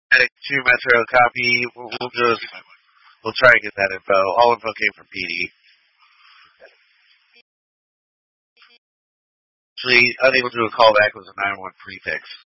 Attic 2 Metro copy. We'll try and get that info. All info came from PD. Actually, unable to do a callback was a 911 prefix.